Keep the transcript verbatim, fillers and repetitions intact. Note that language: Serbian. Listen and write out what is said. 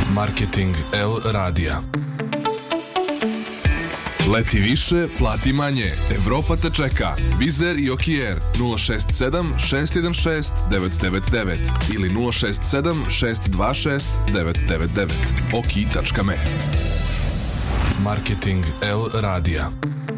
Marketing L radija. Leti više, plati manje. Evropa te čeka. Vizer i Okier nula šest sedam šest jedan šest devet devet devet ili nula šest sedam šest dva šest devet devet devet. oki tačka me. Marketing L radija.